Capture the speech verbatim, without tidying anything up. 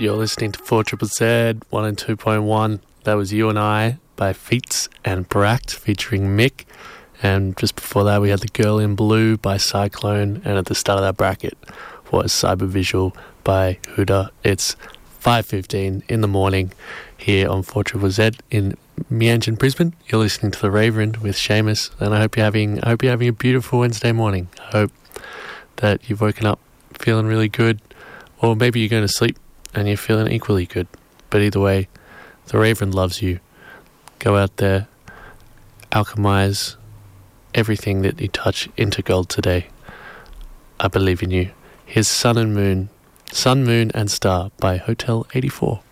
You're listening to four Z Z, one and two point one. That was You and I by Feats and Bract featuring Mick. And just before that, we had The Girl in Blue by Cyclone. And at the start of that bracket was Cybervisual by Huda. It's five fifteen in the morning here on four Z Z in Meanjin, Brisbane. You're listening to The Raven with Seamus. And I hope you're having, I hope you're having a beautiful Wednesday morning. I hope that you've woken up feeling really good. Or maybe you're going to sleep and you're feeling equally good. But either way, the Raven loves you. Go out there, alchemize everything that you touch into gold today. I believe in you. Here's Sun and Moon, Sun, Moon and Star by Hotel eighty-four.